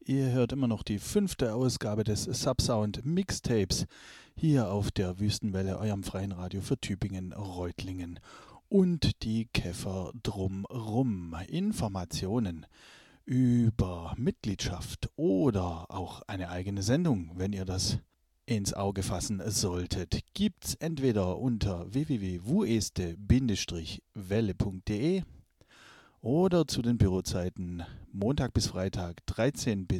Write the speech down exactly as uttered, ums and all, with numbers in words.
Ihr hört immer noch die fünfte Ausgabe des Subsound Mixtapes hier auf der Wüstenwelle, eurem freien Radio für Tübingen, Reutlingen und die Käfer drumrum. Informationen über Mitgliedschaft oder auch eine eigene Sendung, wenn ihr das ins Auge fassen solltet, gibt's entweder unter w w w punkt wueste Bindestrich welle punkt de oder zu den Bürozeiten Montag bis Freitag dreizehn bis